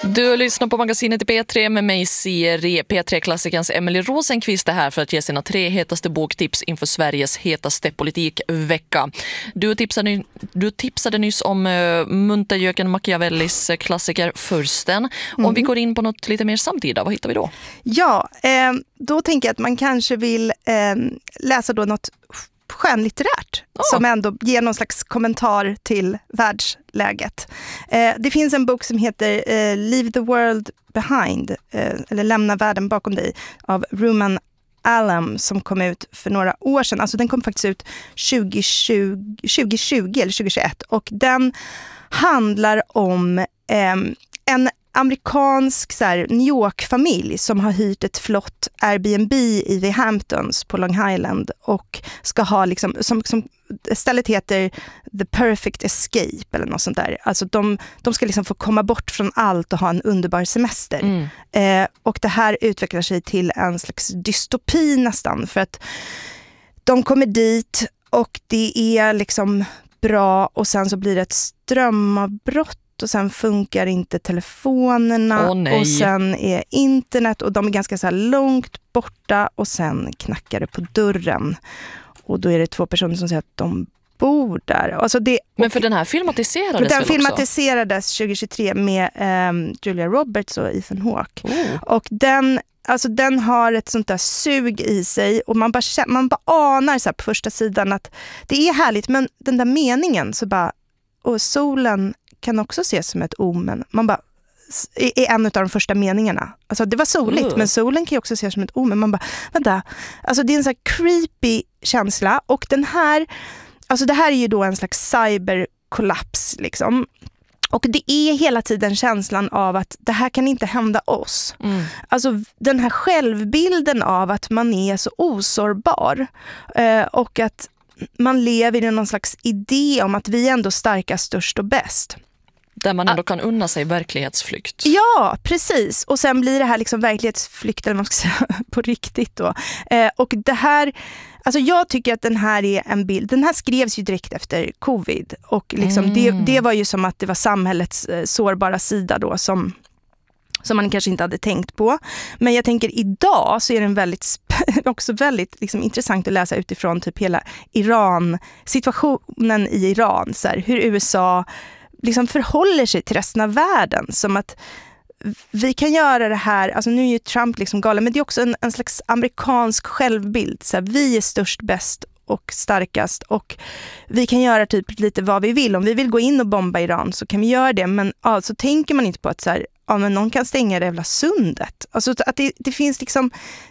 Du lyssnar på magasinet i P3 med mig, Siri. P3-klassikerns Emily Rosenqvist är här för att ge sina 3 hetaste boktips inför Sveriges hetaste politikvecka. Du tipsade nyss om Munterjöken Machiavellis klassiker Fursten. Om vi går in på något lite mer samtida, vad hittar vi då? Ja, då tänker jag att man kanske vill läsa då något skönlitterärt som ändå ger någon slags kommentar till världsläget. Det finns en bok som heter Leave the World Behind eller Lämna världen bakom dig av Ruman Alam som kom ut för några år sedan. Alltså den kom faktiskt ut 2020 eller 2021 och den handlar om en amerikansk så här, New York-familj som har hyrt ett flott Airbnb i The Hamptons på Long Island och ska ha liksom, som stället heter The Perfect Escape eller något sånt där. Alltså de ska liksom få komma bort från allt och ha en underbar semester. Och det här utvecklar sig till en slags dystopi nästan för att de kommer dit och det är liksom bra och sen så blir det ett strömavbrott och sen funkar inte telefonerna och sen är internet och de är ganska så här långt borta och sen knackar det på dörren och då är det 2 personer som säger att de bor där. Alltså men för den här filmatiserades den filmatiserades 2023 med Julia Roberts och Ethan Hawke. Och den har ett sånt där sug i sig och man bara anar så här på första sidan att det är härligt men den där meningen så bara och solen kan också ses som ett omen. Man bara är en av de första meningarna. Alltså det var soligt men solen kan ju också ses som ett omen. Man bara vänta. Alltså det är en så här creepy känsla och den här alltså det här är ju då en slags cyberkollaps liksom. Och det är hela tiden känslan av att det här kan inte hända oss. Alltså den här självbilden av att man är så osårbar och att man lever i någon slags idé om att vi är ändå starkast, störst och bäst. Där man ändå kan unna sig verklighetsflykt. Ja, precis. Och sen blir det här liksom verklighetsflykt eller man ska säga på riktigt då. Och det här, alltså jag tycker att den här är en bild, den här skrevs ju direkt efter covid och liksom det var ju som att det var samhällets sårbara sida då som man kanske inte hade tänkt på. Men jag tänker idag så är den också väldigt liksom, intressant att läsa utifrån typ hela situationen i Iran. Så här, hur USA liksom förhåller sig till resten av världen. Som att vi kan göra det här, alltså nu är ju Trump liksom galen, men det är också en slags amerikansk självbild. Så här, vi är störst, bäst och starkast och vi kan göra typ lite vad vi vill. Om vi vill gå in och bomba Iran så kan vi göra det. Men så tänker man inte på att så här, men någon kan stänga det jävla sundet. Alltså att det finns liksom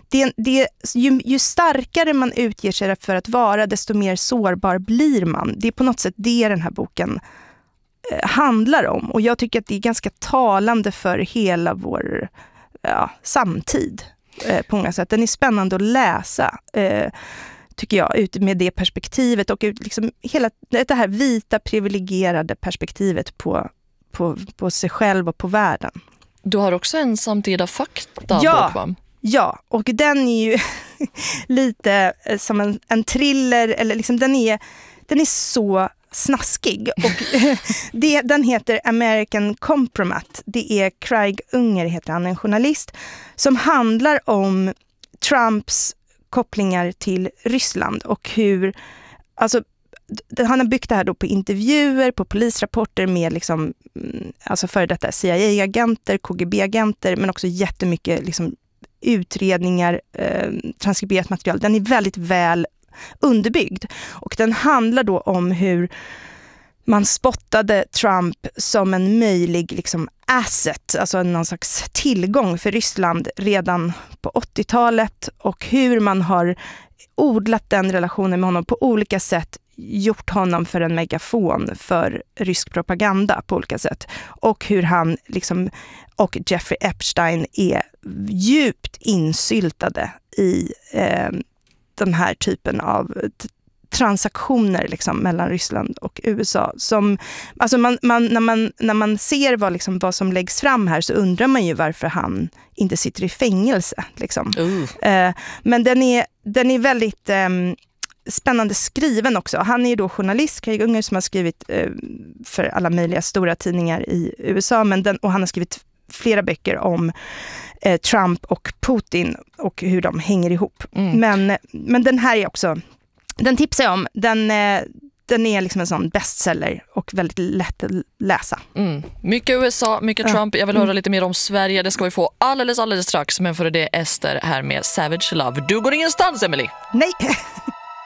ju starkare man utger sig för att vara, desto mer sårbar blir man. Det är på något sätt det den här boken handlar om. Och jag tycker att det är ganska talande för hela vår samtid på många sätt. Den är spännande att läsa tycker jag, ut med det perspektivet och ut liksom hela det här vita privilegierade perspektivet på sig själv och på världen. Du har också en samtida faktabok, va? Ja, och den är ju lite som en thriller eller liksom den är så snaskig och den heter American Compromat. Det är Craig Unger heter han, en journalist som handlar om Trumps kopplingar till Ryssland och hur alltså han har byggt det här då på intervjuer, på polisrapporter med liksom, alltså före detta CIA-agenter, KGB-agenter, men också jättemycket liksom, utredningar, transkriberat material. Den är väldigt väl underbyggd. Och den handlar då om hur man spottade Trump som en möjlig liksom, asset, alltså någon slags tillgång för Ryssland redan på 80-talet och hur man har odlat den relationen med honom på olika sätt, gjort honom för en megafon för rysk propaganda på olika sätt. Och hur han liksom, och Jeffrey Epstein är djupt insyltade i den här typen av transaktioner liksom, mellan Ryssland och USA. Som, alltså när man ser vad som läggs fram här så undrar man ju varför han inte sitter i fängelse. Liksom. Men den är väldigt spännande skriven också. Han är ju då journalist, Craig Unger, som har skrivit för alla möjliga stora tidningar i USA. Och han har skrivit flera böcker om Trump och Putin och hur de hänger ihop. Men den här är också, den tipsar jag om. Den är liksom en sån bestseller och väldigt lätt att läsa. Mycket USA, mycket Trump. Jag vill höra lite mer om Sverige. Det ska vi få alldeles strax. Men för det är Ester här med Savage Love. Du går ingenstans, Emily. Nej.